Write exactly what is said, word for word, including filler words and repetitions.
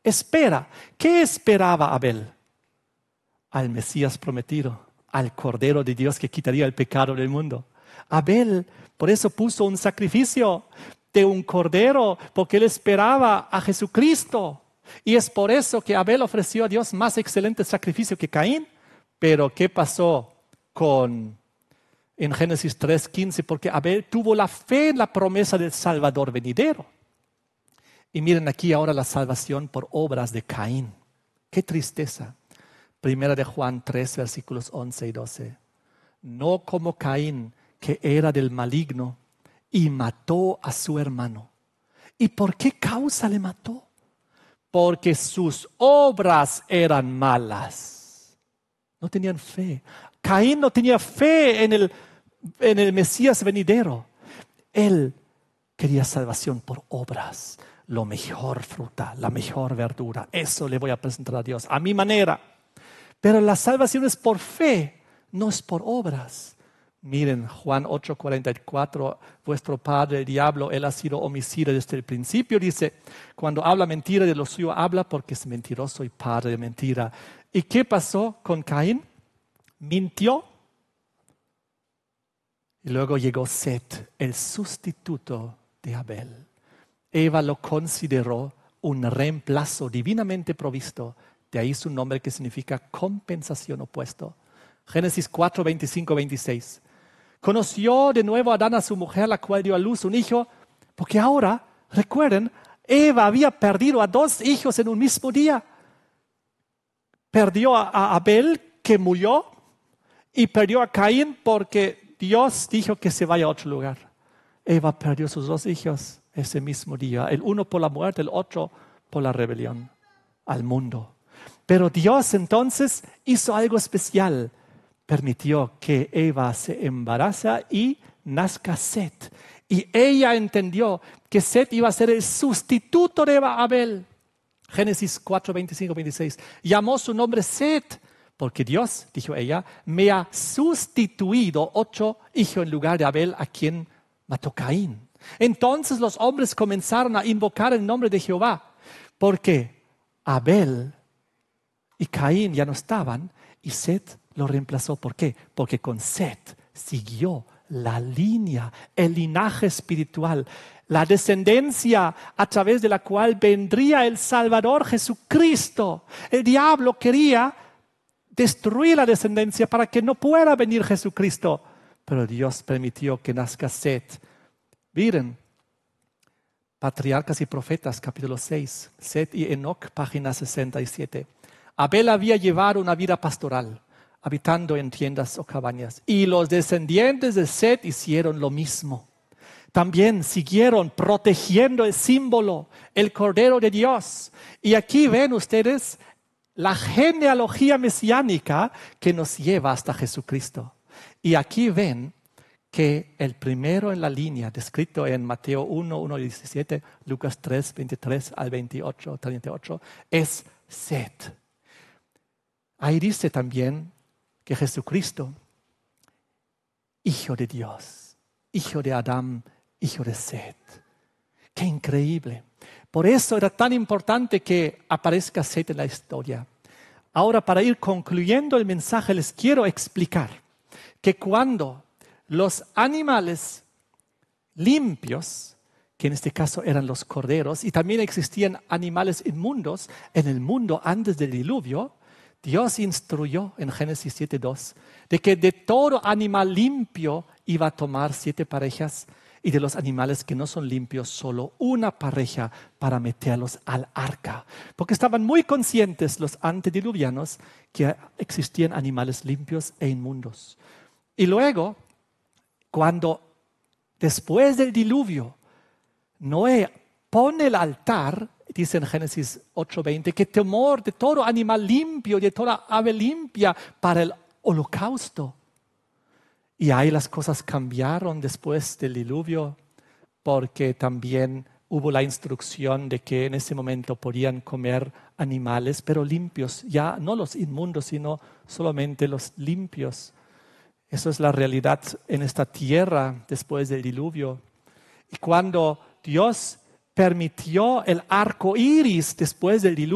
espera. ¿Qué esperaba Abel? Al Mesías prometido, al Cordero de Dios que quitaría el pecado del mundo. Abel, por eso puso un sacrificio de un cordero, porque él esperaba a Jesucristo. Y es por eso que Abel ofreció a Dios más excelente sacrificio que Caín. Pero ¿qué pasó con, en Génesis tres quince? Porque Abel tuvo la fe en la promesa del Salvador venidero. Y miren aquí ahora la salvación por obras de Caín. ¡Qué tristeza! Primera de Juan tres, versículos once y doce. No como Caín, que era del maligno y mató a su hermano. ¿Y por qué causa le mató? Porque sus obras eran malas. No tenían fe. Caín no tenía fe en el, en el Mesías venidero. Él quería salvación por obras. Lo mejor fruta, la mejor verdura. Eso le voy a presentar a Dios, a mi manera. Pero la salvación es por fe, no es por obras. Miren, Juan ocho cuarenta y cuatro, vuestro padre, el diablo, él ha sido homicida desde el principio. Dice, cuando habla mentira de lo suyo, habla porque es mentiroso y padre de mentira. ¿Y qué pasó con Caín? Mintió. Y luego llegó Set, el sustituto de Abel. Eva lo consideró un reemplazo divinamente provisto. De ahí su nombre que significa compensación opuesto. Génesis cuatro, veinticinco, veintiséis. Conoció de nuevo Adán a su mujer, la cual dio a luz un hijo, porque ahora, recuerden, Eva había perdido a dos hijos en un mismo día. Perdió a, a Abel, que murió, y perdió a Caín porque Dios dijo que se vaya a otro lugar. Eva perdió sus dos hijos ese mismo día, el uno por la muerte, el otro por la rebelión al mundo. Pero Dios entonces hizo algo especial. Permitió que Eva se embaraza y nazca Set. Y ella entendió que Set iba a ser el sustituto de Abel. Génesis cuatro, veinticinco, veintiséis. Llamó su nombre Set, porque Dios, dijo ella, me ha sustituido otro hijo en lugar de Abel, a quien mató Caín. Entonces los hombres comenzaron a invocar el nombre de Jehová, porque Abel y Caín ya no estaban, y Set lo reemplazó. ¿Por qué? Porque con Set siguió la línea, el linaje espiritual, la descendencia a través de la cual vendría el Salvador Jesucristo. El diablo quería destruir la descendencia para que no pueda venir Jesucristo, pero Dios permitió que nazca Set. Miren, Patriarcas y Profetas, capítulo seis, Set y Enoc, página sesenta y siete. Abel había llevado una vida pastoral, habitando en tiendas o cabañas, y los descendientes de Set hicieron lo mismo. También siguieron protegiendo el símbolo, el Cordero de Dios. Y aquí ven ustedes la genealogía mesiánica que nos lleva hasta Jesucristo. Y aquí ven que el primero en la línea, descrito en Mateo uno, uno y diecisiete, Lucas tres, veintitrés al veintiocho, treinta y ocho, es Set. Ahí dice también que Jesucristo, Hijo de Dios, Hijo de Adán, Hijo de Set. ¡Qué increíble! Por eso era tan importante que aparezca Set en la historia. Ahora, para ir concluyendo el mensaje, les quiero explicar que cuando los animales limpios, que en este caso eran los corderos, y también existían animales inmundos en el mundo antes del diluvio, Dios instruyó en Génesis siete dos de que de todo animal limpio iba a tomar siete parejas y de los animales que no son limpios solo una pareja para meterlos al arca. Porque estaban muy conscientes los antediluvianos que existían animales limpios e inmundos. Y luego, cuando después del diluvio Noé pone el altar, dice en Génesis ocho veinte, que temor de todo animal limpio, de toda ave limpia para el holocausto. Y ahí las cosas cambiaron después del diluvio, porque también hubo la instrucción de que en ese momento podían comer animales, pero limpios, ya no los inmundos, sino solamente los limpios. Eso es la realidad en esta tierra después del diluvio. Y cuando Dios permitió el arco iris después del diluvio,